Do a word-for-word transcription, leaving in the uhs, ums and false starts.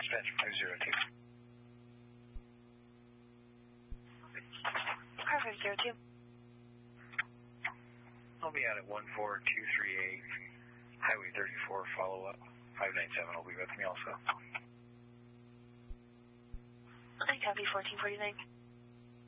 Dispatch five zero two. Car five zero two. I'll be out at one four two three eight, Highway thirty-four, follow-up. five nine seven will be with me also. I copy fourteen forty-nine.